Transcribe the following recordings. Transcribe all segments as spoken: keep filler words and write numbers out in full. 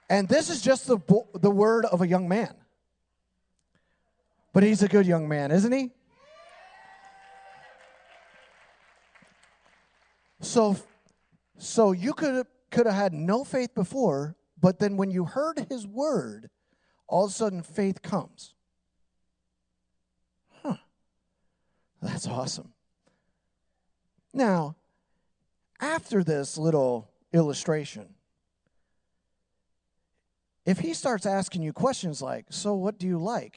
And this is just the, bo- the word of a young man. But he's a good young man, isn't he? So, so you could could have had no faith before, but then when you heard his word, all of a sudden faith comes. Huh. That's awesome. Now, after this little illustration, if he starts asking you questions like, so what do you like?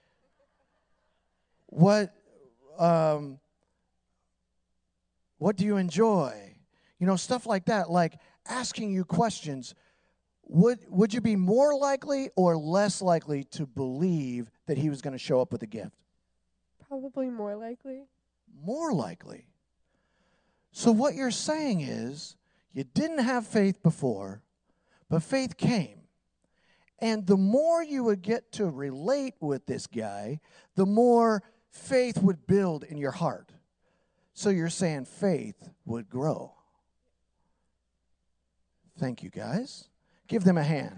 What, um, what do you enjoy? You know, stuff like that, like asking you questions. Would, would you be more likely or less likely to believe that he was going to show up with a gift? Probably more likely. More likely. So what you're saying is you didn't have faith before, but faith came. And the more you would get to relate with this guy, the more faith would build in your heart. So you're saying faith would grow. Thank you, guys. Give them a hand.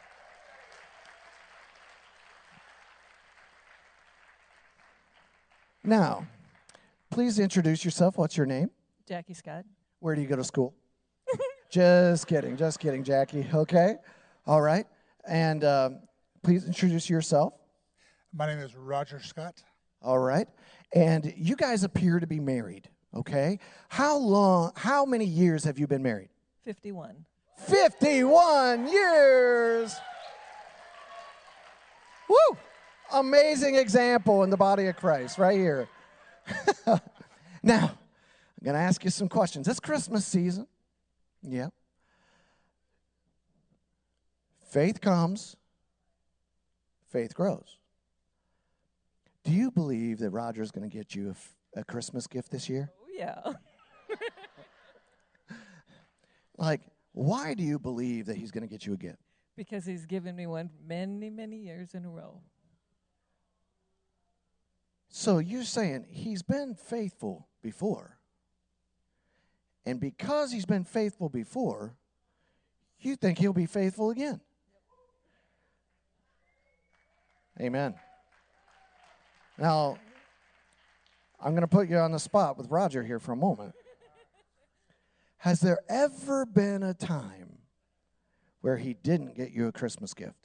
Now, please introduce yourself. What's your name? Jackie Scott. Where do you go to school? Just kidding, just kidding, Jackie. Okay, all right. And um, please introduce yourself. My name is Roger Scott. All right. And you guys appear to be married, okay? How long, how many years have you been married? fifty-one. fifty-one years. Woo! Amazing example in the body of Christ right here. Now, I'm going to ask you some questions. It's Christmas season. Yeah. Faith comes, faith grows. Do you believe that Roger's going to get you a, f- a Christmas gift this year? Oh, yeah. Like, why do you believe that he's going to get you a gift? Because he's given me one many, many years in a row. So you're saying he's been faithful before. And because he's been faithful before, you think he'll be faithful again. Amen. Now, I'm going to put you on the spot with Roger here for a moment. Has there ever been a time where he didn't get you a Christmas gift?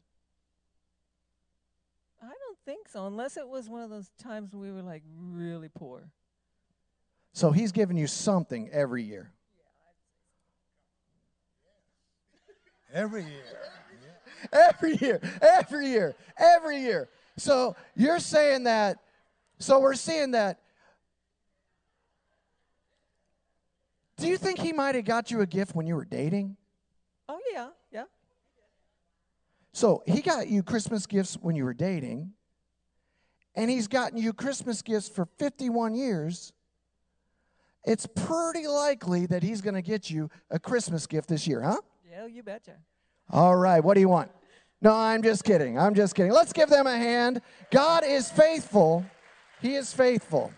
I don't think so, unless it was one of those times we were like really poor. So he's giving you something every year. Every year. Every year, every year, every year. So you're saying that, so we're seeing that. Do you think he might have got you a gift when you were dating? Oh, yeah, yeah. So he got you Christmas gifts when you were dating, and he's gotten you Christmas gifts for fifty-one years. It's pretty likely that he's going to get you a Christmas gift this year, huh? Yeah, you betcha. All right, what do you want? No, I'm just kidding. I'm just kidding. Let's give them a hand. God is faithful. He is faithful.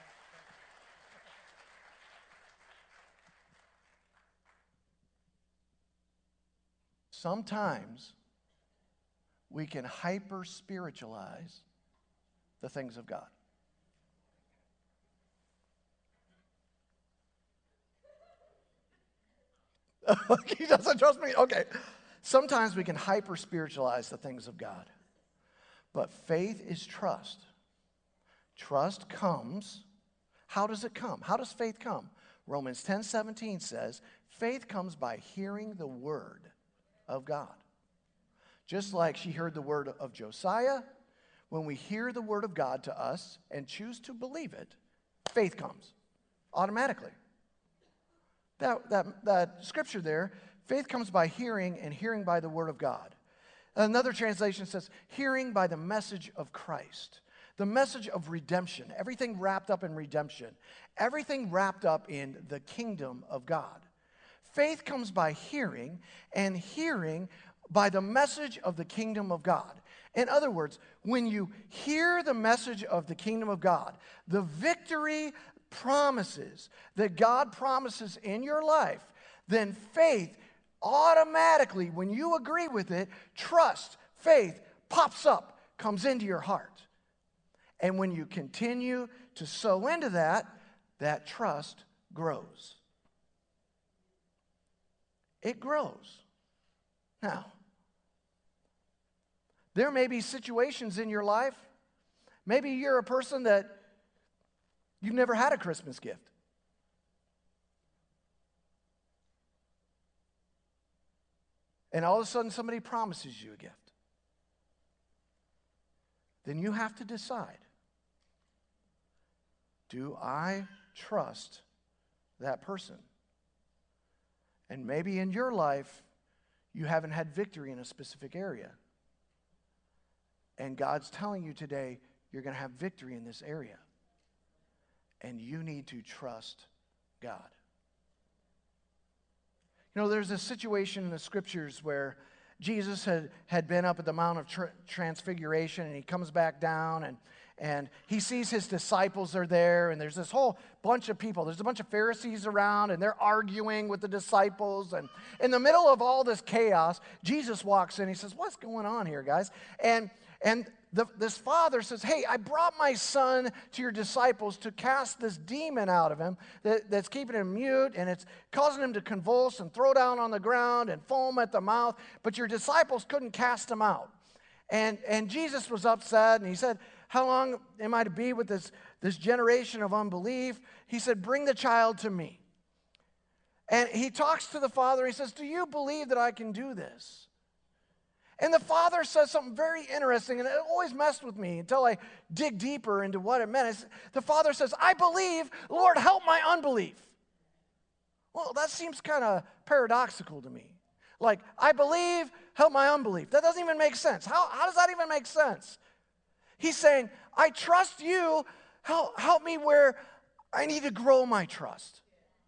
Sometimes we can hyper-spiritualize the things of God. He doesn't trust me? Okay. Sometimes we can hyper-spiritualize the things of God. But faith is trust. Trust comes. How does it come? How does faith come? Romans ten seventeen says, faith comes by hearing the word of God. Just like she heard the word of Josiah, when we hear the word of God to us and choose to believe it, faith comes automatically. That, that, that scripture there, faith comes by hearing, and hearing by the word of God. Another translation says, hearing by the message of Christ. The message of redemption. Everything wrapped up in redemption. Everything wrapped up in the kingdom of God. Faith comes by hearing, and hearing by the message of the kingdom of God. In other words, when you hear the message of the kingdom of God, the victory promises that God promises in your life, then faith automatically, when you agree with it, trust, faith pops up, comes into your heart. And when you continue to sow into that, that trust grows. It grows. Now, there may be situations in your life. Maybe you're a person that you've never had a Christmas gift. And all of a sudden somebody promises you a gift. Then you have to decide, do I trust that person? And maybe in your life, you haven't had victory in a specific area. And God's telling you today, you're going to have victory in this area. And you need to trust God. You know, there's a situation in the scriptures where Jesus had, had been up at the Mount of Tr- Transfiguration, and he comes back down, and, and he sees his disciples are there, and there's this whole bunch of people. There's a bunch of Pharisees around, and they're arguing with the disciples. And in the middle of all this chaos, Jesus walks in. He says, what's going on here, guys? And, and the, this father says, hey, I brought my son to your disciples to cast this demon out of him that, that's keeping him mute, and it's causing him to convulse and throw down on the ground and foam at the mouth, but your disciples couldn't cast him out. And, and Jesus was upset, and he said, how long am I to be with this, this generation of unbelief? He said, bring the child to me. And he talks to the father, he says, do you believe that I can do this? And the father says something very interesting, and it always messed with me until I dig deeper into what it meant. It's, the father says, I believe, Lord, help my unbelief. Well, that seems kind of paradoxical to me. Like, I believe, help my unbelief. That doesn't even make sense. How, how does that even make sense? He's saying, I trust you, help, help me where I need to grow my trust.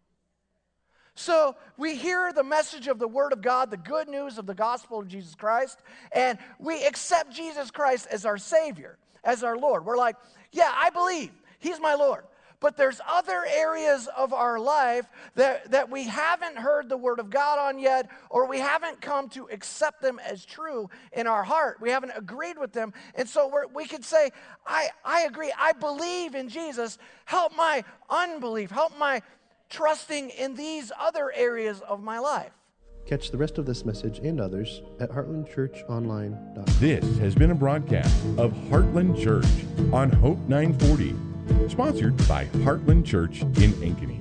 So we hear the message of the Word of God, the good news of the gospel of Jesus Christ, and we accept Jesus Christ as our Savior, as our Lord. We're like, yeah, I believe He's my Lord. But there's other areas of our life that, that we haven't heard the Word of God on yet, or we haven't come to accept them as true in our heart. We haven't agreed with them. And so we're, we could say, I, I agree, I believe in Jesus. Help my unbelief, help my trusting in these other areas of my life. Catch the rest of this message and others at heartland church online dot com. This has been a broadcast of Heartland Church on Hope nine forty, sponsored by Heartland Church in Ankeny.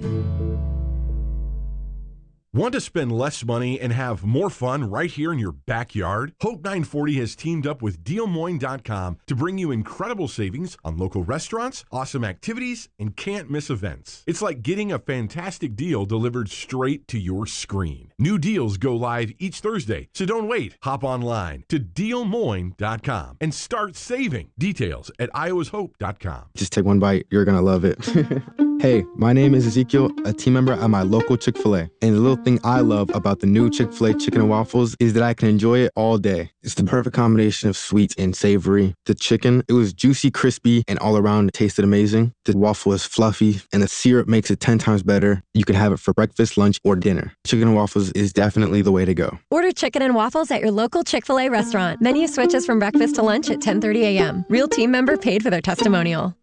Want to spend less money and have more fun right here in your backyard? Hope nine forty has teamed up with deal moines dot com to bring you incredible savings on local restaurants, awesome activities, and can't miss events. It's like getting a fantastic deal delivered straight to your screen. New deals go live each Thursday, so don't wait. Hop online to deal moines dot com and start saving. Details at iowas hope dot com. Just take one bite. You're going to love it. Hey, my name is Ezekiel, a team member at my local Chick-fil-A. And the little thing I love about the new Chick-fil-A chicken and waffles is that I can enjoy it all day. It's the perfect combination of sweet and savory. The chicken, it was juicy, crispy, and all around it tasted amazing. The waffle is fluffy, and the syrup makes it ten times better. You can have it for breakfast, lunch, or dinner. Chicken and waffles is definitely the way to go. Order chicken and waffles at your local Chick-fil-A restaurant. Menu switches from breakfast to lunch at ten thirty a.m. Real team member paid for their testimonial.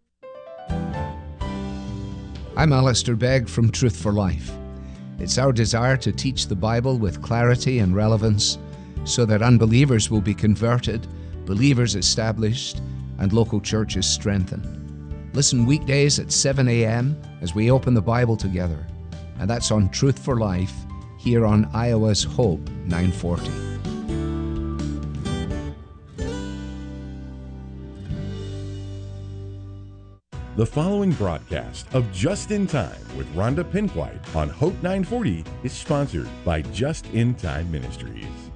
I'm Alistair Begg from Truth for Life. It's our desire to teach the Bible with clarity and relevance so that unbelievers will be converted, believers established, and local churches strengthened. Listen weekdays at seven a.m. as we open the Bible together. And that's on Truth for Life here on Iowa's Hope nine forty. The following broadcast of Just in Time with Rhonda Pinkwhite on Hope nine forty is sponsored by Just in Time Ministries.